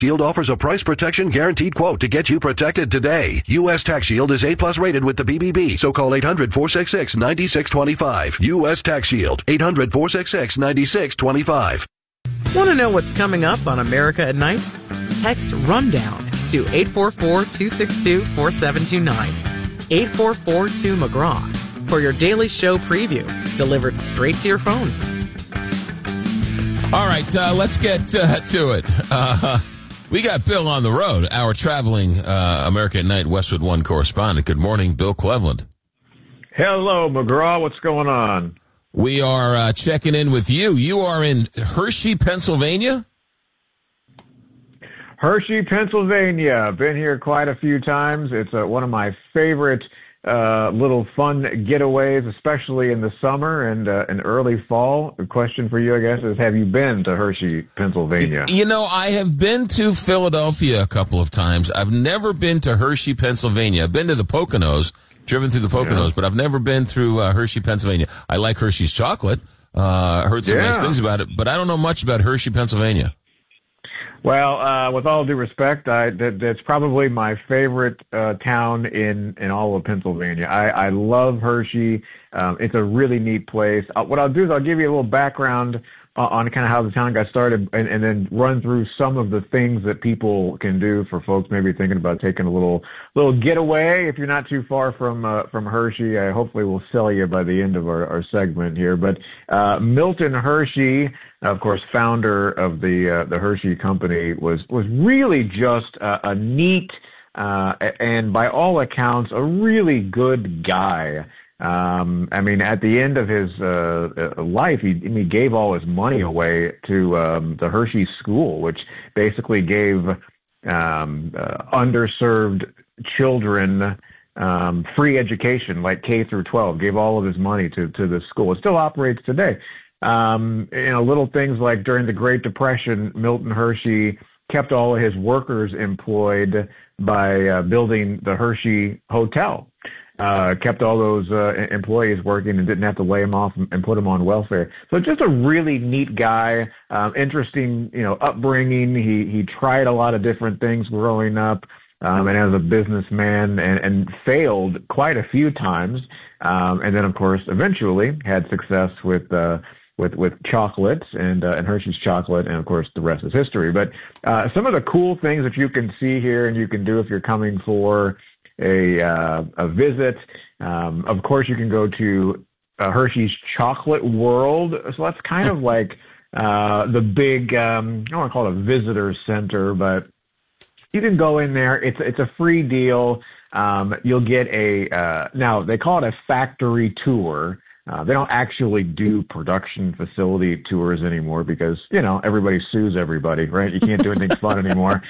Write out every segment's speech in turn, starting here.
Shield offers a price protection guaranteed quote to get you protected today. U.S. Tax Shield is A+ rated with the BBB, so call 800-466-9625. U.S. Tax Shield, 800-466-9625. Want to know what's coming up on America at Night? Text RUNDOWN to 844-262-4729. 844-2McGraw for your daily show preview, delivered straight to your phone. All right, let's get to it. We got Bill on the road, our traveling America at Night Westwood One correspondent. Good morning, Bill Cleveland. Hello, McGraw. What's going on? We are checking in with you. You are in Hershey, Pennsylvania? Hershey, Pennsylvania. Been here quite a few times. It's one of my favorite little fun getaways, especially in the summer and early fall. The question for you, I guess, is have you been to Hershey, Pennsylvania? You know, I have been to Philadelphia a couple of times. I've never been to Hershey, Pennsylvania. I've been to the Poconos, driven through the Poconos, but I've never been through Hershey, Pennsylvania. I like Hershey's chocolate. Heard some nice things about it, but I don't know much about Hershey, Pennsylvania. Well, with all due respect, that's probably my favorite town in all of Pennsylvania. I love Hershey. It's a really neat place. What I'll do is I'll give you a little background on kind of how the town got started, and then run through some of the things that people can do for folks maybe thinking about taking a little getaway. If you're not too far from Hershey, I hopefully will sell you by the end of our segment here. But Milton Hershey, of course, founder of the Hershey Company, was really just a neat and by all accounts a really good guy. I mean, at the end of his life, he gave all his money away to the Hershey School, which basically gave underserved children free education, like K through 12. Gave all of his money to the school. It still operates today. Little things like during the Great Depression, Milton Hershey kept all of his workers employed by building the Hershey Hotel. Kept all those employees working and didn't have to lay them off and put them on welfare. So just a really neat guy, interesting, upbringing. He tried a lot of different things growing up, and as a businessman and failed quite a few times. And then, of course, eventually had success with chocolates and Hershey's chocolate, and of course the rest is history. But some of the cool things that you can see here and you can do if you're coming for a visit. Of course, you can go to Hershey's Chocolate World. So that's kind of like the big, I don't want to call it a visitor center, but you can go in there. It's a free deal. You'll get now they call it a factory tour. They don't actually do production facility tours anymore because, everybody sues everybody, right? You can't do anything fun anymore.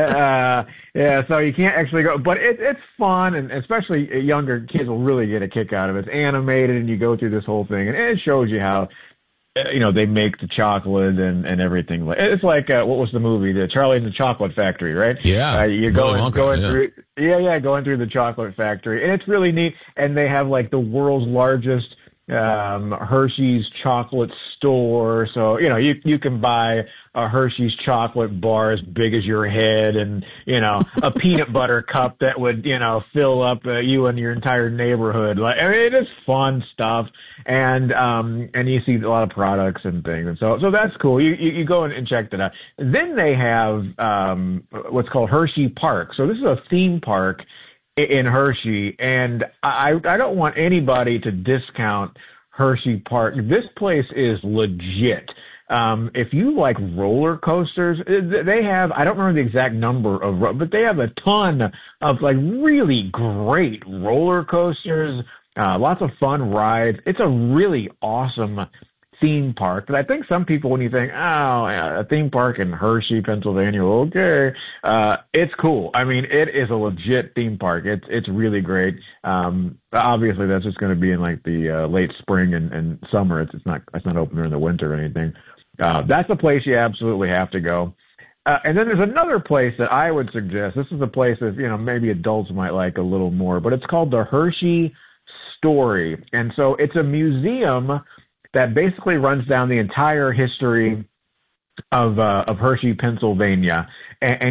So you can't actually go, but it's fun, and especially younger kids will really get a kick out of it. It's animated, and you go through this whole thing, and it shows you how, they make the chocolate and everything. It's like, what was the movie? The Charlie and the Chocolate Factory, right? Yeah. You're going through the chocolate factory, and it's really neat. And they have like the world's largest Hershey's chocolate store. So, you can buy a Hershey's chocolate bar as big as your head and, a peanut butter cup that would, fill up you and your entire neighborhood. It is fun stuff. And you see a lot of products and things. And so that's cool. You go and check that out. Then they have, what's called Hershey Park. So this is a theme park in Hershey, and I don't want anybody to discount Hershey Park. This place is legit. If you like roller coasters, they have, I don't remember the exact number but they have a ton of like really great roller coasters, lots of fun rides. It's a really awesome theme park. But I think some people, when you think, a theme park in Hershey, Pennsylvania, okay, it's cool. I mean, it is a legit theme park. It's really great. Obviously, that's just going to be in like the late spring and summer. It's not open during the winter or anything. That's a place you absolutely have to go. And then there's another place that I would suggest. This is a place that, maybe adults might like a little more, but it's called the Hershey Story. And so it's a museum that basically runs down the entire history of Hershey, Pennsylvania. and